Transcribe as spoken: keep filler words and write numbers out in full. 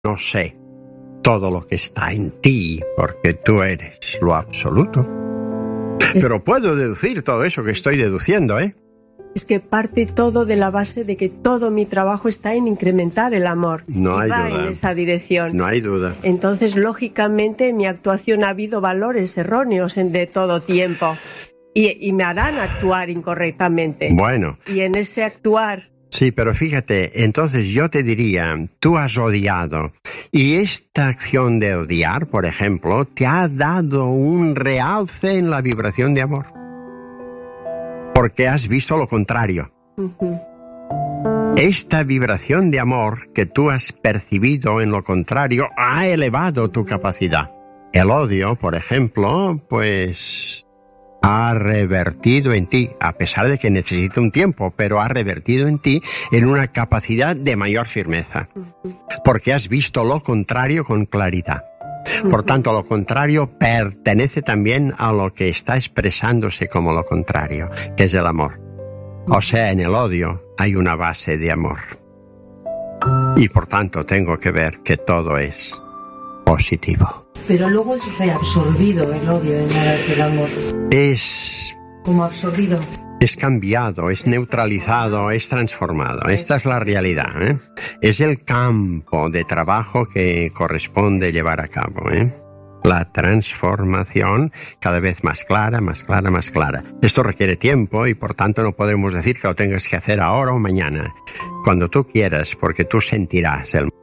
no sé todo lo que está en ti, porque tú eres lo absoluto. Es... Pero puedo deducir todo eso que estoy deduciendo, ¿eh? Es que parte todo de la base de que todo mi trabajo está en incrementar el amor. No hay y va duda. en esa dirección. No hay duda. Entonces, lógicamente, en mi actuación ha habido valores erróneos en de todo tiempo. Y, y me harán actuar incorrectamente. Bueno. Y en ese actuar... Sí, pero fíjate, entonces yo te diría, tú has odiado. Y esta acción de odiar, por ejemplo, te ha dado un realce en la vibración de amor. Porque has visto lo contrario. Uh-huh. Esta vibración de amor que tú has percibido en lo contrario ha elevado tu capacidad. El odio, por ejemplo, pues ha revertido en ti, a pesar de que necesita un tiempo, pero ha revertido en ti en una capacidad de mayor firmeza. Uh-huh. Porque has visto lo contrario con claridad. Por tanto, lo contrario pertenece también a lo que está expresándose como lo contrario, que es el amor. O sea, en el odio hay una base de amor. Y por tanto, tengo que ver que todo es positivo. Pero luego es reabsorbido el odio en aras del amor. Es... como absorbido. Es cambiado, es neutralizado, es transformado. Esta es la realidad, ¿eh? Es el campo de trabajo que corresponde llevar a cabo, ¿eh? La transformación cada vez más clara, más clara, más clara. Esto requiere tiempo y por tanto no podemos decir que lo tengas que hacer ahora o mañana. Cuando tú quieras, porque tú sentirás el